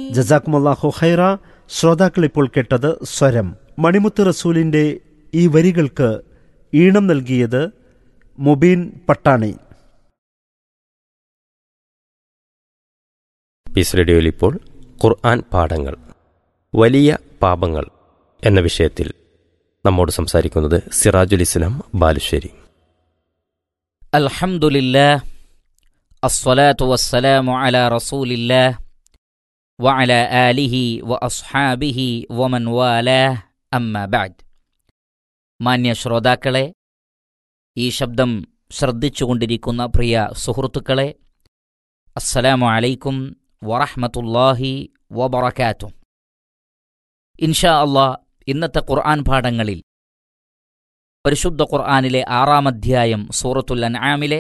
ജസാക്കുമുല്ലാഹു ഖൈറ. ശ്രോതാക്കൾ ഇപ്പോൾ കേട്ടത് സ്വരം. മണിമുത്ത് റസൂലിന്റെ ഈ വരികൾക്ക് ഈണം നൽകിയത് മുബീൻ പട്ടാണി. പീസ് റേഡിയോയിൽ ഇപ്പോൾ ഖുർആൻ പാഠങ്ങൾ, വലിയ പാപങ്ങൾ എന്ന വിഷയത്തിൽ നമ്മോട് സംസാരിക്കുന്നത് സിറാജുൽ ഇസ്ലാം ബാലുശ്ശേരി. അൽഹംദുലില്ലാഹ്, അസ്സലാത്തു വസ്സലാമു അലാ റസൂലില്ലാഹ് വഅലാ ആലിഹി വഅസ്ഹാബിഹി വമൻ വാലാഹ്, അമ്മാ ബഅദ്. മാന്യ ശ്രോതാക്കളെ, ഈ ശബ്ദം ശ്രദ്ധിച്ചുകൊണ്ടിരിക്കുന്ന പ്രിയ സുഹൃത്തുക്കളെ, അസ്സലാമു അലൈക്കും വറഹ്മത്തുള്ളാഹി വബറകാതുഹു. ഇൻഷാ അല്ലാഹ്, ഇന്നത്തെ ഖുർആൻ പാഠങ്ങളിൽ പരിശുദ്ധ ഖുർആനിലെ 6-ാം അധ്യായം സൂറത്തുൽ അൻആമിലെ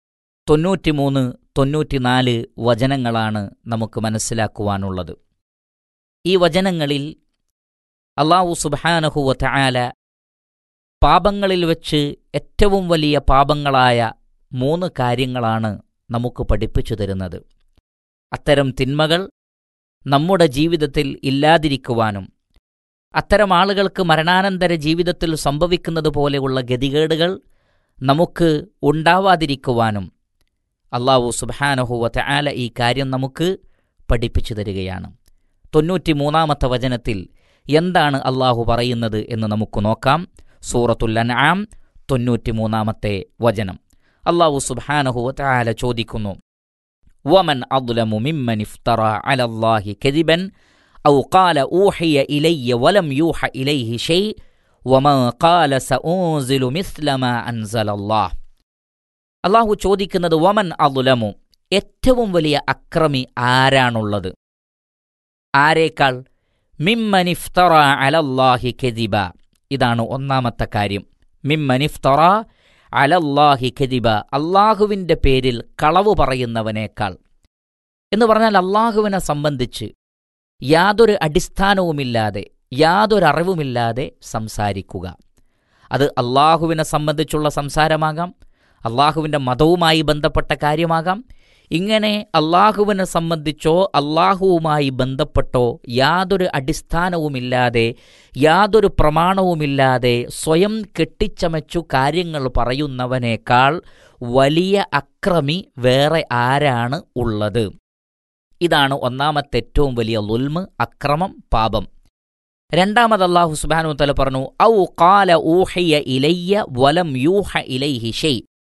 93, 94 വചനങ്ങളാണ് നമുക്ക് മനസ്സിലാക്കുവാനുള്ളത്. ഈ വചനങ്ങളിൽ അല്ലാഹു സുബ്ഹാനഹു വ തആല പാപങ്ങളിൽ വെച്ച് ഏറ്റവും വലിയ പാപങ്ങളായ 3 കാര്യങ്ങളാണ് നമുക്ക് പഠിപ്പിച്ചു തരുന്നത്. അത്തരം തിന്മകൾ നമ്മുടെ ജീവിതത്തിൽ ഇല്ലാതിരിക്കുവാനും അത്തരം ആളുകൾക്ക് മരണാനന്തര ജീവിതത്തിൽ സംഭവിക്കുന്നത് പോലെയുള്ള ഗതികേടുകൾ നമുക്ക് ഉണ്ടാവാതിരിക്കുവാനും അല്ലാഹു സുബ്ഹാനഹു വ തആല ഈ കാര്യം നമുക്ക് പഠിപ്പിച്ചു തരികയാണ്. 93-ാമത്തെ വചനത്തിൽ എന്താണ് അല്ലാഹു പറയുന്നത് എന്ന് നമുക്ക് നോക്കാം. സൂറത്തുൽ അൻആം 93-ാമത്തെ വചനം. അല്ലാഹു സുബ്ഹാനഹു വ തആല ചോദിക്കുന്നു, വമൻ അദ്ലമു മിമ്മൻ ഇഫ്തറാ അലല്ലാഹി കദിബൻ ഔ ഖാല ഊഹിയ ഇലയ്യ വലം യൂഹ ഇലൈഹി ഷൈ വമാ ഖാല സഊൻസിലു മിസ്ല മാ അൻസലല്ലാഹ്. അല്ലാഹു ചോദിക്കുന്നത്, വമൻ അദ്ലമു, ഏറ്റവും വലിയ അക്രമി ആരാണുള്ളത്? ആരേക്കാൾ? മിമ്മൻ ഇഫ്തറാ അലല്ലാഹി കദിബ. ഇതാണ് ഒന്നാമത്തെ കാര്യം. മിമ്മൻ ഇഫ്തറാ അലല്ലാഹി കദിബ, അല്ലാഹുവിൻ്റെ പേരിൽ കളവ് പറയുന്നവനേക്കാൾ. എന്ന് പറഞ്ഞാൽ അല്ലാഹുവിനെ സംബന്ധിച്ച് യാതൊരു അടിസ്ഥാനവുമില്ലാതെ, യാതൊരറിവുമില്ലാതെ സംസാരിക്കുക. അത് അല്ലാഹുവിനെ സംബന്ധിച്ചുള്ള സംസാരമാകാം, അല്ലാഹുവിൻ്റെ മതവുമായി ബന്ധപ്പെട്ട കാര്യമാകാം. ഇങ്ങനെ അല്ലാഹുവിനെ സംബന്ധിച്ചോ അല്ലാഹുവുമായി ബന്ധപ്പെട്ടോ യാതൊരു അടിസ്ഥാനവുമില്ലാതെ, യാതൊരു പ്രമാണവുമില്ലാതെ സ്വയം കെട്ടിച്ചമച്ചു കാര്യങ്ങൾ പറയുന്നവനേക്കാൾ വലിയ അക്രമി വേറെ ആരാണ് ഉള്ളത്? ഇതാണ് ഒന്നാമത്തെ ഏറ്റവും വലിയ ളുൽമ്, അക്രമം, പാപം. രണ്ടാമത് അല്ലാഹു സുബ്ഹാനഹു വ തആല പറഞ്ഞു, ഔ ഖാല ഊഹിയ ഇലയ്യ വലം യൂഹ ഇലൈഹി ഷൈ.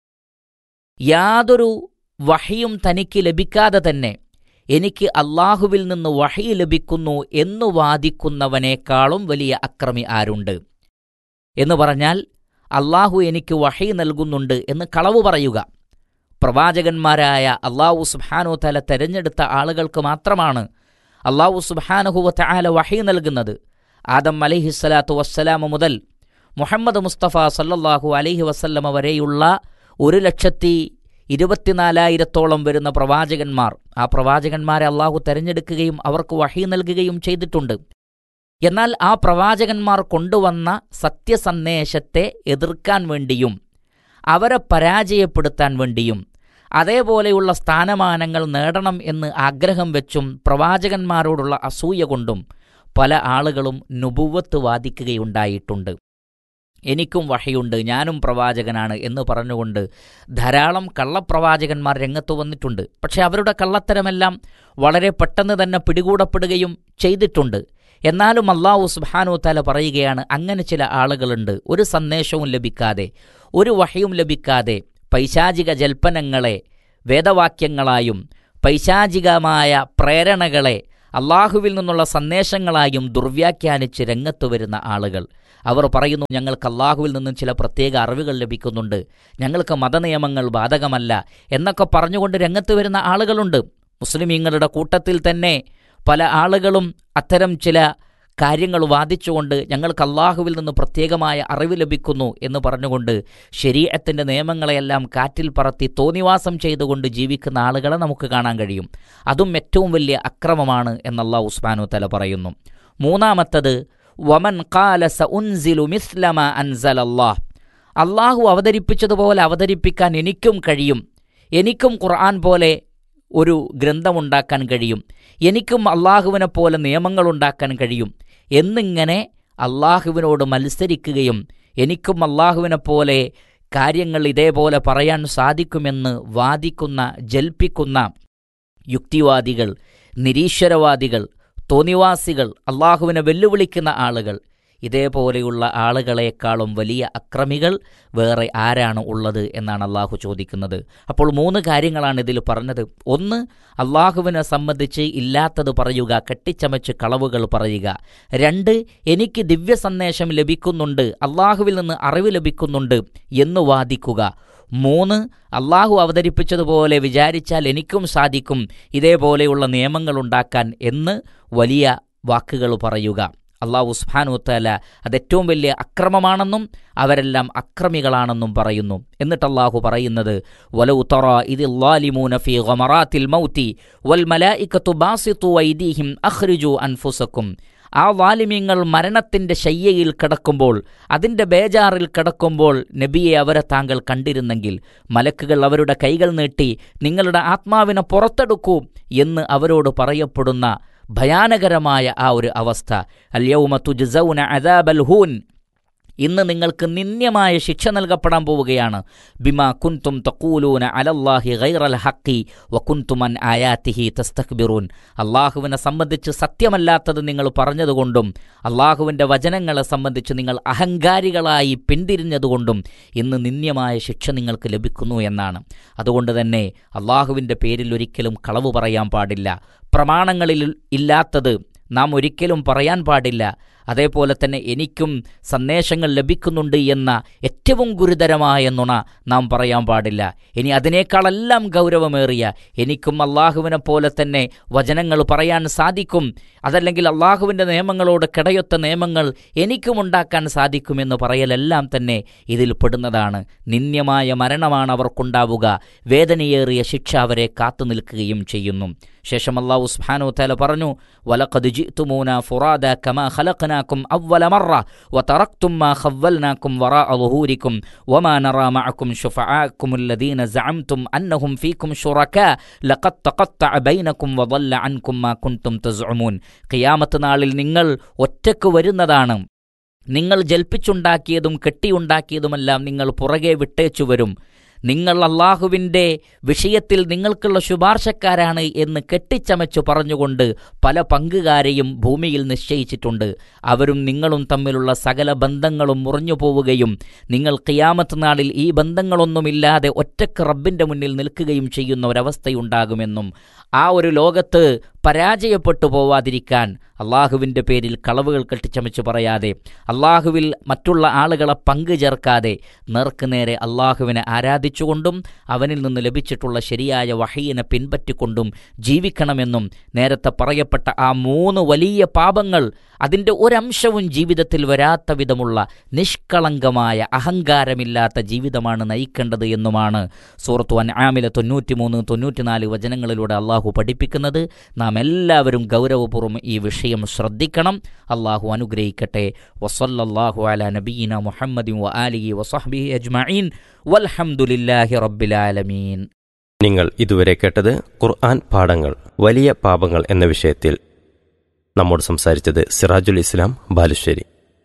യാതൊരു വഹിയും തനിക്ക് ലഭിക്കാതെ തന്നെ എനിക്ക് അല്ലാഹുവിൽ നിന്ന് വഹി ലഭിക്കുന്നു എന്നു വാദിക്കുന്നവനേക്കാളും വലിയ അക്രമി ആരുണ്ട്? എന്ന് പറഞ്ഞാൽ അല്ലാഹു എനിക്ക് വഹി നൽകുന്നുണ്ട് എന്ന് കളവ് പറയുക. പ്രവാചകന്മാരായ അല്ലാഹു സുബ്ഹാനഹു വ തആല തെരഞ്ഞെടുത്ത ആളുകൾക്ക് മാത്രമാണ് അല്ലാഹു സുബ്ഹാനഹു വ തആല വഹി നൽകുന്നത്. ആദം അലൈഹിസ്സലാത്തു വസ്സലാം മുതൽ മുഹമ്മദ് മുസ്തഫ സല്ലല്ലാഹു അലൈഹി വസല്ലമ വരെയുള്ള 1,24,000 വരുന്ന പ്രവാചകന്മാർ, ആ പ്രവാചകന്മാരെ അല്ലാഹു തെരഞ്ഞെടുക്കുകയും അവർക്ക് വഹി നൽകുകയും ചെയ്തിട്ടുണ്ട്. എന്നാൽ ആ പ്രവാചകന്മാർ കൊണ്ടുവന്ന സത്യസന്ദേശത്തെ എതിർക്കാൻ വേണ്ടിയും അവരെ പരാജയപ്പെടുത്താൻ വേണ്ടിയും അതേപോലെയുള്ള സ്ഥാനമാനങ്ങൾ നേടണം എന്ന് ആഗ്രഹം വെച്ചും പ്രവാചകന്മാരോടുള്ള അസൂയ കൊണ്ടും പല ആളുകളും നുബുവത്ത് വാദിക്കുകയുണ്ടായിട്ടുണ്ട്. എനിക്കും വഹയുണ്ട്, ഞാനും പ്രവാചകനാണ് എന്ന് പറഞ്ഞുകൊണ്ട് ധാരാളം കള്ളപ്രവാചകന്മാർ രംഗത്ത് വന്നിട്ടുണ്ട്. പക്ഷെ അവരുടെ കള്ളത്തരമെല്ലാം വളരെ പെട്ടെന്ന് തന്നെ പിടികൂടപ്പെടുകയും ചെയ്തിട്ടുണ്ട്. എന്നാലും അല്ലാഹു സുബ്ഹാനഹു വ തആല പറയുകയാണ്, അങ്ങനെ ചില ആളുകളുണ്ട്, ഒരു സന്ദേശവും ലഭിക്കാതെ, ഒരു വഹയും ലഭിക്കാതെ പൈശാചിക ജൽപ്പനങ്ങളെ വേദവാക്യങ്ങളായും പൈശാചികമായ പ്രേരണകളെ അല്ലാഹുവിൽ നിന്നുള്ള സന്ദേശങ്ങളായും ദുർവ്യാഖ്യാനിച്ച് രംഗത്ത് വരുന്ന ആളുകൾ. അവർ പറയുന്നു, ഞങ്ങൾക്ക് അല്ലാഹുവിൽ നിന്നും ചില പ്രത്യേക അറിവുകൾ ലഭിക്കുന്നുണ്ട്, ഞങ്ങൾക്ക് മതനിയമങ്ങൾ ബാധകമല്ല എന്നൊക്കെ പറഞ്ഞുകൊണ്ട് രംഗത്ത് വരുന്ന ആളുകളുണ്ട്. മുസ്ലിമീങ്ങളുടെ കൂട്ടത്തിൽ തന്നെ പല ആളുകളും അത്തരം ചില കാര്യങ്ങൾ വാദിച്ചുകൊണ്ട് ഞങ്ങൾക്ക് അല്ലാഹുവിൽ നിന്ന് പ്രത്യേകമായ അറിവ് ലഭിക്കുന്നു എന്ന് പറഞ്ഞുകൊണ്ട് ശരീഅത്തിന്റെ നിയമങ്ങളെയെല്ലാം കാറ്റിൽ പറത്തി തോന്നിവാസം ചെയ്തുകൊണ്ട് ജീവിക്കുന്ന ആളുകളെ നമുക്ക് കാണാൻ കഴിയും. അതും ഏറ്റവും വലിയ അക്രമമാണ് എന്ന് അല്ലാഹു സുബ്ഹാനഹു വ തആല പറയുന്നു. മൂന്നാമത്തത്, വമൻ ഖാല സഉൻസിലു മിസ്ല മാ അൻസലല്ലാഹ്, അല്ലാഹു അവതരിപ്പിച്ചതുപോലെ അവതരിപ്പിക്കാൻ എനിക്കും കഴിയും, എനിക്കും ഖുർആൻ പോലെ ഒരു ഗ്രന്ഥമുണ്ടാക്കാൻ കഴിയും, എനിക്കും അള്ളാഹുവിനെ പോലെ നിയമങ്ങളുണ്ടാക്കാൻ കഴിയും എന്നിങ്ങനെ അള്ളാഹുവിനോട് മത്സരിക്കുകയും എനിക്കും അള്ളാഹുവിനെ പോലെ കാര്യങ്ങൾ ഇതേപോലെ പറയാൻ സാധിക്കുമെന്ന് വാദിക്കുന്ന, ജൽപ്പിക്കുന്ന യുക്തിവാദികൾ, നിരീശ്വരവാദികൾ, തോന്നിവാസികൾ, അള്ളാഹുവിനെ വെല്ലുവിളിക്കുന്ന ആളുകൾ, ഇതേപോലെയുള്ള ആളുകളെക്കാളും വലിയ അക്രമികൾ വേറെ ആരാണ് ഉള്ളത് എന്നാണ് അള്ളാഹു ചോദിക്കുന്നത്. അപ്പോൾ 3 കാര്യങ്ങളാണ് ഇതിൽ പറഞ്ഞത്. 1, അള്ളാഹുവിനെ സംബന്ധിച്ച് ഇല്ലാത്തത് പറയുക, കെട്ടിച്ചമച്ച് കളവുകൾ പറയുക. 2, എനിക്ക് ദിവ്യ സന്ദേശം ലഭിക്കുന്നുണ്ട്, അള്ളാഹുവിൽ നിന്ന് അറിവ് ലഭിക്കുന്നുണ്ട് എന്ന് വാദിക്കുക. 3, അള്ളാഹു അവതരിപ്പിച്ചതുപോലെ വിചാരിച്ചാൽ എനിക്കും സാധിക്കും ഇതേപോലെയുള്ള നിയമങ്ങളുണ്ടാക്കാൻ എന്ന് വലിയ വാക്കുകൾ പറയുക. അള്ളാഹു സുബ്ഹാനഹു വതആല അതേറ്റവും വലിയ അക്രമമാണെന്നും അവരെല്ലാം അക്രമികളാണെന്നും പറയുന്നു. എന്നിട്ട് അള്ളാഹു പറയുന്നത്, വലൗ തറാ ഇദിൽ ളാലിമൂന ഫീ ഗമറാത്തിൽ മൗതി വൽ മലായികതു ബാസിതു ഐദീഹിം അഖ്രിജു അൻഫുസകും. ആ വാലിമ്യങ്ങൾ മരണത്തിൻ്റെ ശയ്യയിൽ കിടക്കുമ്പോൾ, അതിൻ്റെ ബേജാറിൽ കിടക്കുമ്പോൾ നബിയെ അവരെ താങ്കൾ കണ്ടിരുന്നെങ്കിൽ, മലക്കുകൾ അവരുടെ കൈകൾ നീട്ടി നിങ്ങളുടെ ആത്മാവിനെ പുറത്തെടുക്കൂ എന്ന് അവരോട് പറയപ്പെടുന്ന ഭയാനകരമായ ആ ഒരു അവസ്ഥ. അൽയൗമ തുജ്സൗന അദാബൽ ഹൂൻ, ഇന്ന് നിങ്ങൾക്ക് നിന്ദ്യമായ ശിക്ഷ നൽകപ്പെടാൻ പോവുകയാണ്. ബിമാ കുൻതും തഖൂലൂന അലല്ലാഹി ഗൈറൽ ഹഖി വകുൻതും അൻ ആയാതിഹി തസ്തക്ബിറൂൻ. അള്ളാഹുവിനെ സംബന്ധിച്ച് സത്യമല്ലാത്തത് നിങ്ങൾ പറഞ്ഞതുകൊണ്ടും അള്ളാഹുവിൻ്റെ വചനങ്ങളെ സംബന്ധിച്ച് നിങ്ങൾ അഹങ്കാരികളായി പിന്തിരിഞ്ഞതുകൊണ്ടും ഇന്ന് നിന്ദ്യമായ ശിക്ഷ നിങ്ങൾക്ക് ലഭിക്കുന്നു എന്നാണ്. അതുകൊണ്ട് തന്നെ അള്ളാഹുവിൻ്റെ പേരിൽ ഒരിക്കലും കളവ് പറയാൻ പാടില്ല. പ്രമാണങ്ങളിൽ ഇല്ലാത്തത് നാം ഒരിക്കലും പറയാൻ പാടില്ല. അതേപോലെ തന്നെ എനിക്കും സന്ദേശങ്ങൾ ലഭിക്കുന്നുണ്ട് എന്ന ഏറ്റവും ഗുരുതരമായ നുണ നാം പറയാൻ പാടില്ല. ഇനി അതിനേക്കാളെല്ലാം ഗൗരവമേറിയ എനിക്കും അള്ളാഹുവിനെ പോലെ തന്നെ വചനങ്ങൾ പറയാൻ സാധിക്കും, അതല്ലെങ്കിൽ അള്ളാഹുവിൻ്റെ നിയമങ്ങളോട് കിടയൊത്ത നിയമങ്ങൾ എനിക്കും ഉണ്ടാക്കാൻ സാധിക്കുമെന്ന് പറയലെല്ലാം തന്നെ ഇതിൽ പെടുന്നതാണ്. നിന്ദ്യമായ മരണമാണ് അവർക്കുണ്ടാവുക, വേദനയേറിയ ശിക്ഷ അവരെ കാത്തു നിൽക്കുകയും ചെയ്യുന്നു. ശേഷം അല്ലാഹു സുബ്ഹാനഹു വതആല പറഞ്ഞു, വലഖദ് ജിഅ്തുമൂനാ ഫുറാദാ കമാ ഖലഖനാകും അവ്വല മറ വതറക്തും മാ ഖവ്വൽനാകും വറാഅ ളുഹൂരികും വമാ നറാ മഅകും ശുഫആഅകും അല്ലദീന സഅംതും അന്നഹും ഫീകും ശുറകാ ലഖദ് തഖത്തഅ ബൈനകും വദല്ല അൻകും മാ കുൻതും തസ്ഉമൂൻ. ഖിയാമത്ത് നാളിൽ നിങ്ങൾ ഒറ്റക്ക് വരുന്നതാണ്. നിങ്ങൾ ജൽപ്പിച്ചുണ്ടാക്കിയതും കെട്ടിയുണ്ടാക്കിയതുമെല്ലാം നിങ്ങൾ പുറകെ വിട്ടേച്ചു വരും. നിങ്ങൾ അള്ളാഹുവിൻ്റെ വിഷയത്തിൽ നിങ്ങൾക്കുള്ള ശുപാർശക്കാരാണ് എന്ന് കെട്ടിച്ചമച്ചു പറഞ്ഞുകൊണ്ട് പല പങ്കുകാരെയും ഭൂമിയിൽ നിശ്ചയിച്ചിട്ടുണ്ട്. അവരും നിങ്ങളും തമ്മിലുള്ള സകല ബന്ധങ്ങളും മുറിഞ്ഞു പോവുകയും നിങ്ങൾ ഖിയാമത്ത് നാളിൽ ഈ ബന്ധങ്ങളൊന്നുമില്ലാതെ ഒറ്റക്ക് റബ്ബിൻ്റെ മുന്നിൽ നിൽക്കുകയും ചെയ്യുന്ന ഒരവസ്ഥയുണ്ടാകുമെന്നും ആ ഒരു ലോകത്ത് പരാജയപ്പെട്ടു പോവാതിരിക്കാൻ അള്ളാഹുവിൻ്റെ പേരിൽ കളവുകൾ കെട്ടിച്ചമച്ച് പറയാതെ, അള്ളാഹുവിൽ മറ്റുള്ള ആളുകളെ പങ്കു ചേർക്കാതെ നേർക്കുനേരെ അള്ളാഹുവിനെ ആരാധിച്ചുകൊണ്ടും അവനിൽ നിന്ന് ലഭിച്ചിട്ടുള്ള ശരിയായ വഹയിനെ പിൻപറ്റിക്കൊണ്ടും ജീവിക്കണമെന്നും നേരത്തെ പറയപ്പെട്ട ആ 3 വലിയ പാപങ്ങൾ അതിൻ്റെ ഒരംശവും ജീവിതത്തിൽ വരാത്ത വിധമുള്ള നിഷ്കളങ്കമായ അഹങ്കാരമില്ലാത്ത ജീവിതമാണ് നയിക്കേണ്ടത് എന്നുമാണ് സൂറത്തു അൻആമിലെ 93-94 വചനങ്ങളിലൂടെ അള്ളാഹു പഠിപ്പിക്കുന്നത്. നാം എല്ലാവരും ഗൗരവപൂർവ്വം ഈ വിഷയം ശ്രദ്ധിക്കണം. അള്ളാഹു അനുഗ്രഹിക്കട്ടെ. വസല്ലല്ലാഹു അലാ നബിയിന മുഹമ്മദിൻ വആലിഹി വസഹ്ബിഹി അജ്മഈൻ വൽഹംദുലില്ലാഹി റബ്ബിൽ ആലമീൻ. നിങ്ങൾ ഇതുവരെ കേട്ടത് ഖുർആൻ പാഠങ്ങൾ വലിയ പാപങ്ങൾ എന്ന വിഷയത്തിൽ നമ്മോട് സംസാരിച്ചത് സിറാജുൽ ഇസ്ലാം ബാലുശ്ശേരി.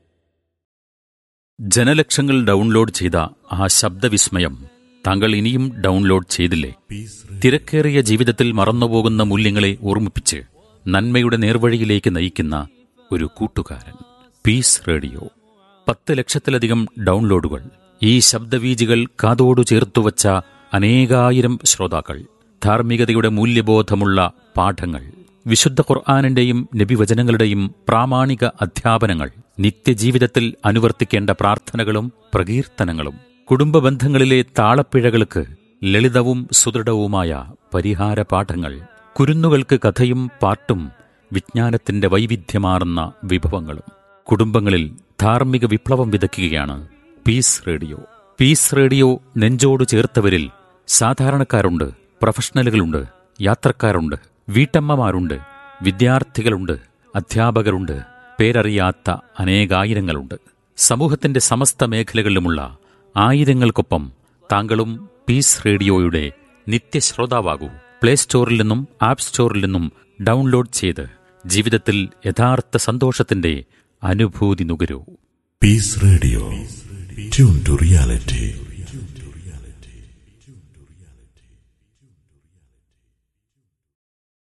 ജനലക്ഷങ്ങൾ ഡൗൺലോഡ് ചെയ്ത ആ ശബ്ദവിസ്മയം താങ്കൾ ഇനിയും ഡൗൺലോഡ് ചെയ്തില്ലേ? തിരക്കേറിയ ജീവിതത്തിൽ മറന്നുപോകുന്ന മൂല്യങ്ങളെ ഓർമ്മിപ്പിച്ച് നന്മയുടെ നേർവഴിയിലേക്ക് നയിക്കുന്ന ഒരു കൂട്ടുകാരൻ. Piece radio. 10 ലക്ഷത്തിലധികം ഡൗൺലോഡുകൾ. ഈ ശബ്ദവീജികൾ കാതോടു ചേർത്തുവച്ച അനേകായിരം ശ്രോതാക്കൾ. ധാർമ്മികതയുടെ മൂല്യബോധമുള്ള പാഠങ്ങൾ, വിശുദ്ധ ഖുർആനിന്റെയും നബിവചനങ്ങളുടെയും പ്രാമാണിക അധ്യാപനങ്ങൾ, നിത്യജീവിതത്തിൽ അനുവർത്തിക്കേണ്ട പ്രാർത്ഥനകളും പ്രകീർത്തനങ്ങളും, കുടുംബ ബന്ധങ്ങളിലെ താളപ്പിഴകൾക്ക് ലളിതവും സുദൃഢവുമായ പരിഹാര പാഠങ്ങൾ, കുരുന്നുകൾക്ക് കഥയും പാട്ടും വിജ്ഞാനത്തിന്റെ വൈവിധ്യമാർന്ന വിഭവങ്ങളും. കുടുംബങ്ങളിൽ ധാർമ്മിക വിപ്ലവം വിതയ്ക്കുകയാണ് പീസ് റേഡിയോ. പീസ് റേഡിയോ നെഞ്ചോട് ചേർത്തവരിൽ സാധാരണക്കാരുണ്ട്, പ്രൊഫഷണലുകളുണ്ട്, യാത്രക്കാരുണ്ട്, വീട്ടമ്മമാരുണ്ട്, വിദ്യാർത്ഥികളുണ്ട്, അധ്യാപകരുണ്ട്, പേരറിയാത്ത അനേകായിരങ്ങളുണ്ട്. സമൂഹത്തിന്റെ സമസ്ത മേഖലകളിലുമുള്ള ആയിരങ്ങൾക്കൊപ്പം താങ്കളും പീസ് റേഡിയോയുടെ നിത്യശ്രോതാവാകൂ. പ്ലേ സ്റ്റോറിൽ നിന്നും ആപ്പ് സ്റ്റോറിൽ നിന്നും ഡൗൺലോഡ് ചെയ്ത് ജീവിതത്തിൽ യഥാർത്ഥ സന്തോഷത്തിന്റെ അനുഭൂതി നുകരൂ. Piece radio, tune to reality.